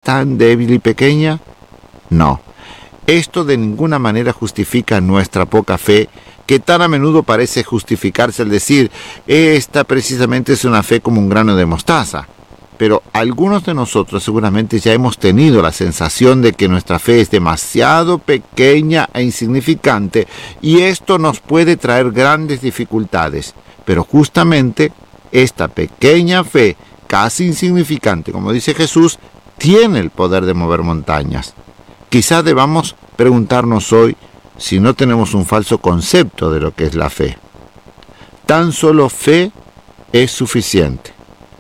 tan débil y pequeña? No. Esto de ninguna manera justifica nuestra poca fe, que tan a menudo parece justificarse al decir, esta precisamente es una fe como un grano de mostaza. Pero algunos de nosotros seguramente ya hemos tenido la sensación de que nuestra fe es demasiado pequeña e insignificante, y esto nos puede traer grandes dificultades. Pero justamente esta pequeña fe, casi insignificante, como dice Jesús, tiene el poder de mover montañas. Quizá debamos preguntarnos hoy si no tenemos un falso concepto de lo que es la fe. Tan solo fe es suficiente.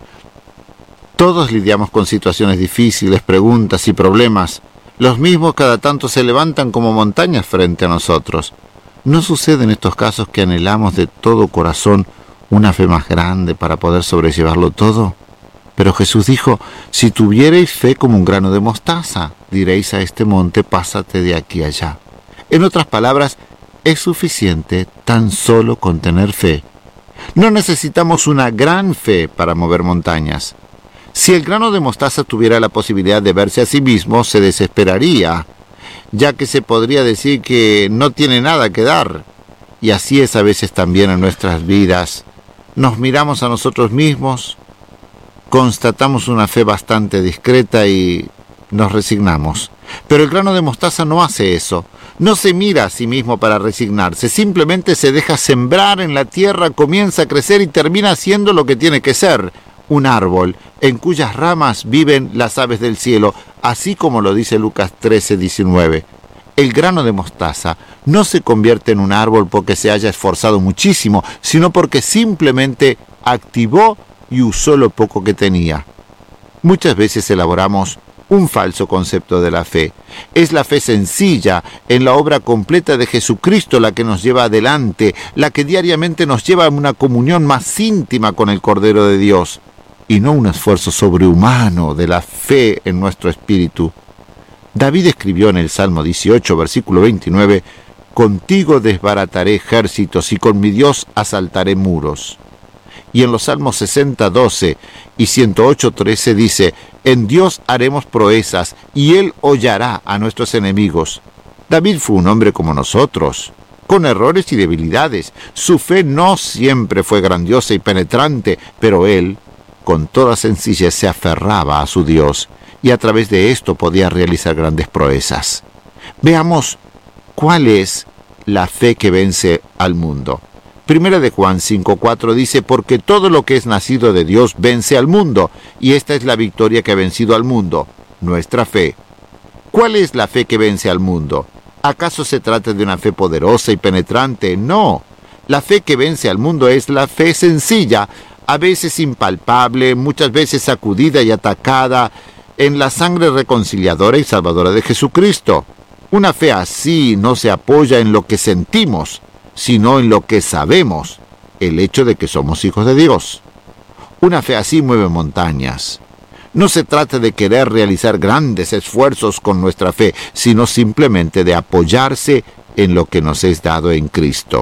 Todos lidiamos con situaciones difíciles, preguntas y problemas. Los mismos cada tanto se levantan como montañas frente a nosotros. ¿No sucede en estos casos que anhelamos de todo corazón una fe más grande para poder sobrellevarlo todo? Pero Jesús dijo, si tuvierais fe como un grano de mostaza, diréis a este monte, pásate de aquí a allá. En otras palabras, es suficiente tan solo con tener fe. No necesitamos una gran fe para mover montañas. Si el grano de mostaza tuviera la posibilidad de verse a sí mismo, se desesperaría, ya que se podría decir que no tiene nada que dar. Y así es a veces también en nuestras vidas. Nos miramos a nosotros mismos, constatamos una fe bastante discreta y nos resignamos. Pero el grano de mostaza no hace eso. No se mira a sí mismo para resignarse, simplemente se deja sembrar en la tierra, comienza a crecer y termina siendo lo que tiene que ser, un árbol en cuyas ramas viven las aves del cielo, así como lo dice Lucas 13:19. El grano de mostaza no se convierte en un árbol porque se haya esforzado muchísimo, sino porque simplemente activó y usó lo poco que tenía. Muchas veces elaboramos un falso concepto de la fe. Es la fe sencilla en la obra completa de Jesucristo la que nos lleva adelante, la que diariamente nos lleva a una comunión más íntima con el Cordero de Dios, y no un esfuerzo sobrehumano de la fe en nuestro espíritu. David escribió en el Salmo 18, versículo 29, «Contigo desbarataré ejércitos y con mi Dios asaltaré muros». Y en los Salmos 60, 12 y 108, 13 dice, «En Dios haremos proezas y Él hollará a nuestros enemigos». David fue un hombre como nosotros, con errores y debilidades. Su fe no siempre fue grandiosa y penetrante, pero él, con toda sencillez, se aferraba a su Dios, y a través de esto podía realizar grandes proezas. Veamos cuál es la fe que vence al mundo. Primera de Juan 5:4 dice, «Porque todo lo que es nacido de Dios vence al mundo, y esta es la victoria que ha vencido al mundo, nuestra fe». ¿Cuál es la fe que vence al mundo? ¿Acaso se trata de una fe poderosa y penetrante? No. La fe que vence al mundo es la fe sencilla, a veces impalpable, muchas veces sacudida y atacada, en la sangre reconciliadora y salvadora de Jesucristo. Una fe así no se apoya en lo que sentimos, sino en lo que sabemos, el hecho de que somos hijos de Dios. Una fe así mueve montañas. No se trata de querer realizar grandes esfuerzos con nuestra fe, sino simplemente de apoyarse en lo que nos es dado en Cristo.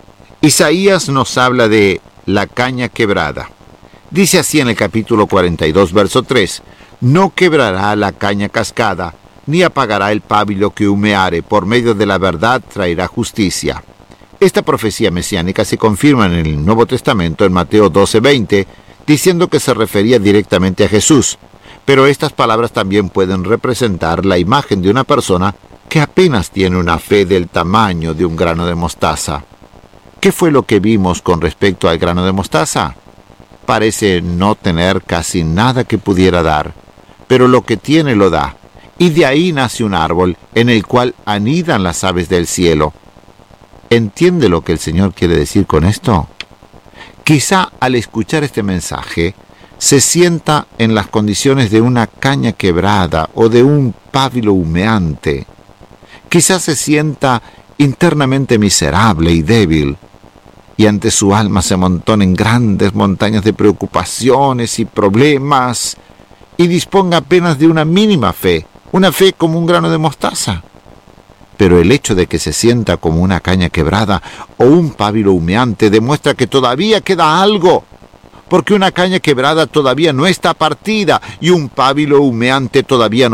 Isaías nos habla de la caña quebrada. Dice así en el capítulo 42, verso 3, «No quebrará la caña cascada, ni apagará el pábilo que humeare, por medio de la verdad traerá justicia». Esta profecía mesiánica se confirma en el Nuevo Testamento en Mateo 12:20, diciendo que se refería directamente a Jesús, pero estas palabras también pueden representar la imagen de una persona que apenas tiene una fe del tamaño de un grano de mostaza. ¿Qué fue lo que vimos con respecto al grano de mostaza? Parece no tener casi nada que pudiera dar, pero lo que tiene lo da, y de ahí nace un árbol en el cual anidan las aves del cielo. ¿Entiende lo que el Señor quiere decir con esto? Quizá al escuchar este mensaje se sienta en las condiciones de una caña quebrada o de un pábilo humeante. Quizá se sienta internamente miserable y débil, y ante su alma se amontonen grandes montañas de preocupaciones y problemas, y disponga apenas de una mínima fe, una fe como un grano de mostaza. Pero el hecho de que se sienta como una caña quebrada o un pábilo humeante demuestra que todavía queda algo, porque una caña quebrada todavía no está partida y un pábilo humeante todavía no